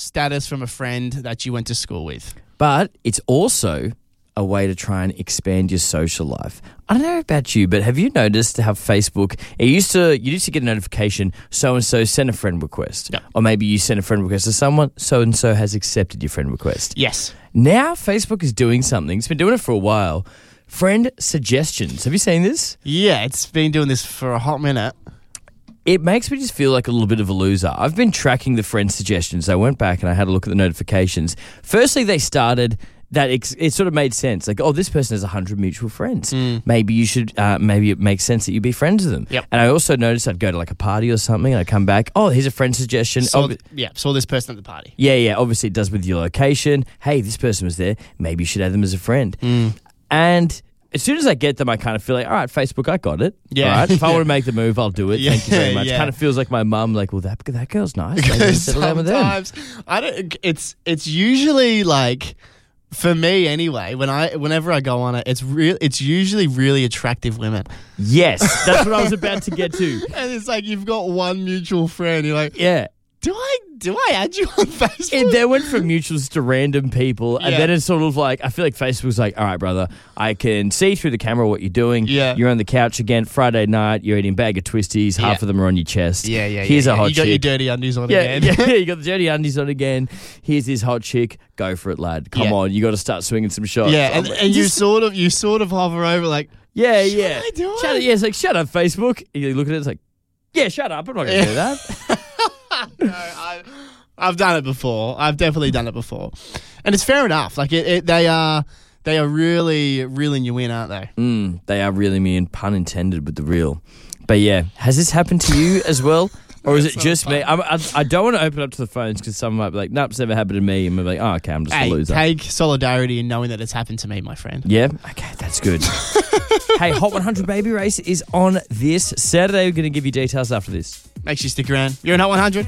status from a friend that you went to school with. But it's also a way to try and expand your social life. I don't know about you, but have you noticed how Facebook, you used to get a notification, so-and-so sent a friend request. Yep. Or maybe you sent a friend request to someone, so-and-so has accepted your friend request. Yes. Now Facebook is doing something. It's been doing it for a while. Friend suggestions. Have you seen this? Yeah, it's been doing this for a hot minute. It makes me just feel like a little bit of a loser. I've been tracking the friend suggestions. I went back and I had a look at the notifications. Firstly, they started that it sort of made sense. Like, oh, this person has 100 mutual friends. Maybe you should, maybe it makes sense that you be friends with them. Yep. And I also noticed I'd go to like a party or something and I'd come back, oh, here's a friend suggestion. Saw this person at the party. Yeah. Obviously, it does with your location. Hey, this person was there. Maybe you should add them as a friend. And as soon as I get them, I kind of feel like, all right, Facebook, I got it. Yeah. All right, if I want to make the move, I'll do it. Yeah, Thank you very much. yeah. Kind of feels like my mum, like, well, that girl's nice. Maybe I'll settle down with them. Sometimes I don't. It's usually like, for me anyway. Whenever I go on it, it's usually really attractive women. Yes, that's what I was about to get to. And it's like you've got one mutual friend. You're like, Yeah. do I add you on Facebook? It then went from mutuals to random people, and Yeah. then it's sort of like, I feel like Facebook's like, all right, brother, I can see through the camera what you're doing. Yeah. You're on the couch again, Friday night, you're eating a bag of twisties, half of them are on your chest. Yeah. Here's a hot You got your chick. dirty undies on Yeah, again. yeah, you got the dirty undies on again. Here's this hot chick. Go for it, lad. Come Yeah. on, you got to start swinging some shots. Yeah, I'm and like, you just- sort of hover over like, yeah. I do it? Yeah, it's like, shut up, Facebook. You look at it, it's like, yeah, shut up. I'm not going to do that. no, I've done it before. I've definitely done it before, and it's fair enough. Like they are really reeling you in, aren't they? They are reeling me in, pun intended, with the reel. But yeah, has this happened to you as well? Or is it just me? I don't want to open up to the phones because someone might be like, nope, it's never happened to me. And we're like, oh, okay, I'm just a loser. Take solidarity in knowing that it's happened to me, my friend. Yeah? Okay, that's good. Hey, Hot 100 Baby Race is on this Saturday. We're going to give you details after this. Make sure you stick around. You're in Hot 100.